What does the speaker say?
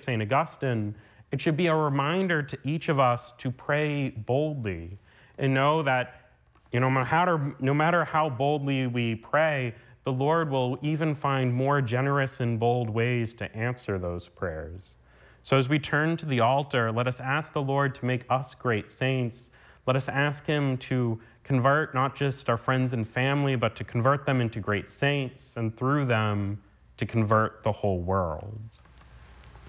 St. Augustine, it should be a reminder to each of us to pray boldly and know that no matter how boldly we pray, the Lord will even find more generous and bold ways to answer those prayers. So as we turn to the altar, let us ask the Lord to make us great saints. Let us ask him to convert not just our friends and family, but to convert them into great saints, and through them to convert the whole world.